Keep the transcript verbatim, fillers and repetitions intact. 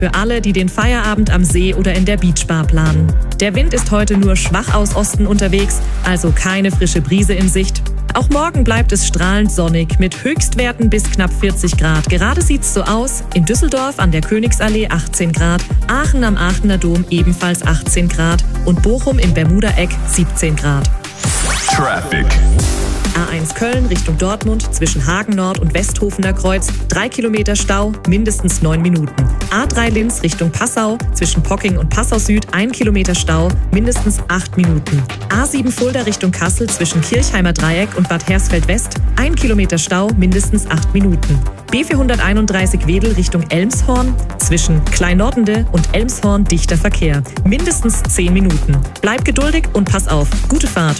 Für alle, die den Feierabend am See oder in der Beachbar planen. Der Wind ist heute nur schwach aus Osten unterwegs, also keine frische Brise in Sicht. Auch morgen bleibt es strahlend sonnig mit Höchstwerten bis knapp vierzig Grad. Gerade sieht's so aus. In Düsseldorf an der Königsallee achtzehn Grad, Aachen am Aachener Dom ebenfalls achtzehn Grad und Bochum im Bermuda-Eck siebzehn Grad. Traffic. A eins Köln Richtung Dortmund zwischen Hagen Nord und Westhofener Kreuz. drei Kilometer Stau, mindestens neun Minuten. A drei Linz Richtung Passau zwischen Pocking und Passau Süd. ein Kilometer Stau, mindestens acht Minuten. A sieben Fulda Richtung Kassel zwischen Kirchheimer Dreieck und Bad Hersfeld West. ein Kilometer Stau, mindestens acht Minuten. B vierhunderteinunddreißig Wedel Richtung Elmshorn zwischen Kleinordende und Elmshorn dichter Verkehr. Mindestens zehn Minuten. Bleib geduldig und pass auf. Gute Fahrt.